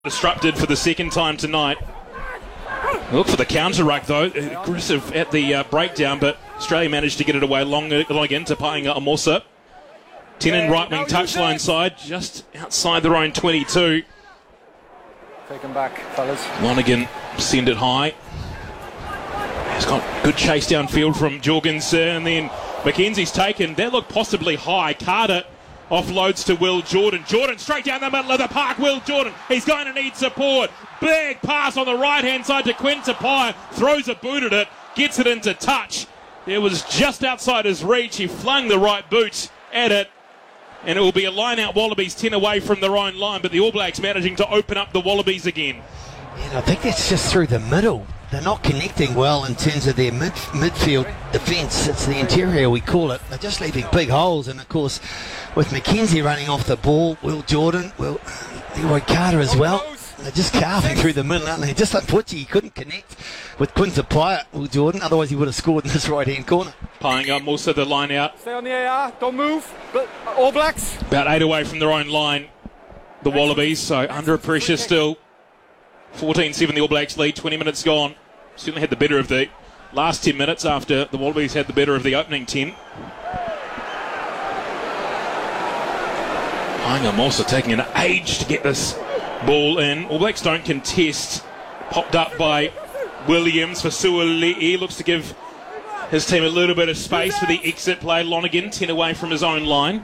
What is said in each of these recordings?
Disrupted for the second time tonight. Look for the counter ruck though, aggressive at the breakdown, but Australia managed to get it away long again to Paenga Amosa. 10 in right wing touchline side, just outside their own 22. Take him back, fellas. Lonergan send it high. He's got good chase downfield from Jorgensen, and then McKenzie's taken. That looked possibly high. Carter offloads to Will Jordan. Jordan straight down the middle of the park. Will Jordan, he's going to need support. Big pass on the right-hand side to Quinn Tupaia. Throws a boot at it, gets it into touch. It was just outside his reach. He flung the right boot at it. And it will be a line-out Wallabies 10 away from their own line. But the All Blacks managing to open up the Wallabies again. Yeah, I think that's just through the middle. They're not connecting well in terms of their midfield defence. It's the interior, we call it. They're just leaving big holes. And, of course, with McKenzie running off the ball, Will Jordan, Leroy Carter as well. They're just carving through the middle, aren't they? Just unfortunately, he couldn't connect with Quinn Tupaia, Will Jordan. Otherwise, he would have scored in this right-hand corner. Paenga also the line out. Stay on the AR, don't move. All Blacks. About 8 away from their own line, the Wallabies. So under pressure still. 14-7 the All Blacks lead, 20 minutes gone. Certainly had the better of the last 10 minutes after the Wallabies had the better of the opening 10. Paenga also taking an age to get this ball in. All Blacks don't contest. Popped up by Williams for Suali'i. Looks to give his team a little bit of space for the exit play. Lonergan 10 away from his own line.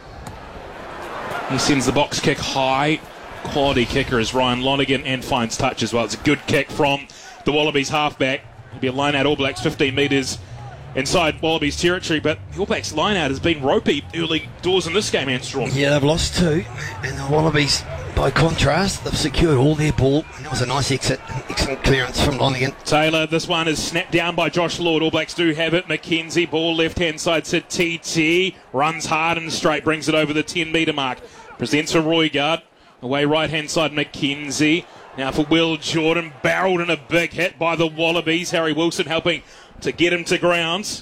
He sends the box kick high. Quality kicker is Ryan Lonergan and finds touch as well. It's a good kick from the Wallabies halfback. It'll be a line out All Blacks 15 metres inside Wallabies territory, but the All Blacks line out has been ropey early doors in this game, Anstrom. Yeah, they've lost 2, and the Wallabies, by contrast, they've secured all their ball, and it was a nice exit, excellent clearance from Lonergan. Taylor, this one is snapped down by Josh Lord. All Blacks do have it. McKenzie, ball left-hand side to TT, runs hard and straight, brings it over the 10-metre mark. Presents for Roigard, away right-hand side McKenzie. Now for Will Jordan, barreled in a big hit by the Wallabies. Harry Wilson helping to get him to ground.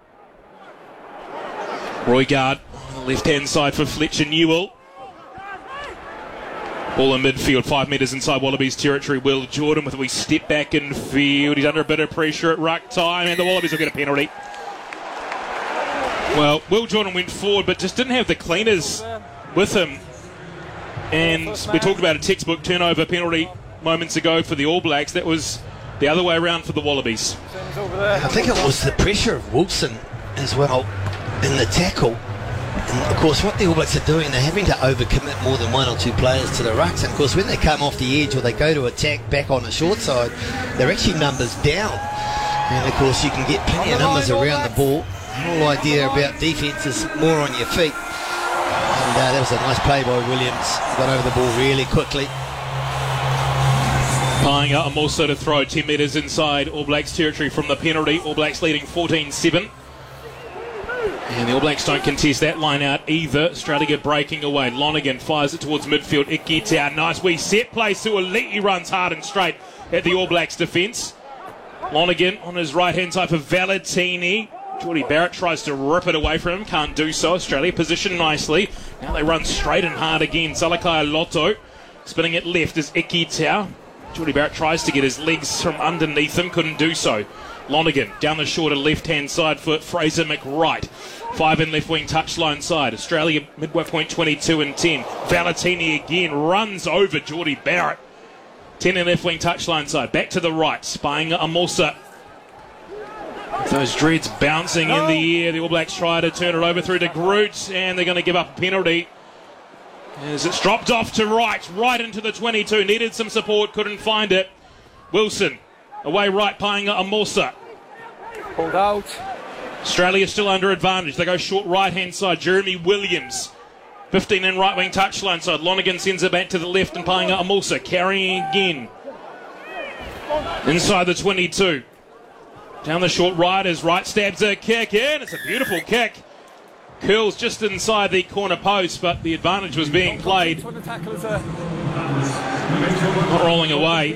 Roigard on the left-hand side for Fletcher Newell. Ball in midfield, 5 metres inside Wallabies territory. Will Jordan with a wee step back in field. He's under a bit of pressure at ruck time, and the Wallabies will get a penalty. Well, Will Jordan went forward, but just didn't have the cleaners with him. And we talked about a textbook turnover penalty moments ago for the All Blacks. That was the other way around for the Wallabies. I think it was the pressure of Wilson as well in the tackle. And of course, what the All Blacks are doing, they're having to overcommit more than 1 or 2 players to the rucks. And of course, when they come off the edge or they go to attack back on the short side, they're actually numbers down. And of course, you can get plenty of numbers around the ball. The whole idea about defence is more on your feet. And that was a nice play by Williams. Got over the ball really quickly. Paenga Amosa to throw 10 metres inside All Blacks territory from the penalty. All Blacks leading 14-7. And the All Blacks don't contest that line out either. Australia breaking away. Lonergan fires it towards midfield. It gets out. Nice wee set play. Suali'i runs hard and straight at the All Blacks defence. Lonergan on his right-hand side for Valetini. Geordie Barrett tries to rip it away from him. Can't do so. Australia positioned nicely. Now they run straight and hard again. Salakai Lotto spinning it left is Ikitau. Geordie Barrett tries to get his legs from underneath him. Couldn't do so. Lonergan down the shorter left-hand side for Fraser McWright. 5 in left wing touchline side. Australia midway point 22 and 10. Valetini again runs over Geordie Barrett. 10 in left wing touchline side. Back to the right. Paenga Amosa. Those dreads bouncing in the air. The All Blacks try to turn it over through to Groot, and they're going to give up a penalty. As it's dropped off to right into the 22. Needed some support, couldn't find it. Wilson, away right, Paenga Amosa. Pulled out. Australia still under advantage. They go short right-hand side. Jeremy Williams. 15 in right-wing touchline side. Lonergan sends it back to the left, and Paenga Amosa carrying again. Inside the 22. Down the short right as Wright stabs a kick in. It's a beautiful kick. Curls just inside the corner post, but the advantage was being played. Not rolling away.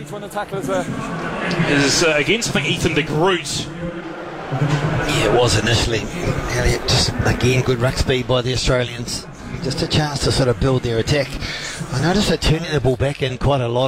Is against, I think, Ethan de Groot. Yeah, it was initially. Elliott, just again, good ruck speed by the Australians. Just a chance to sort of build their attack I noticed they're turning the ball back in quite a lot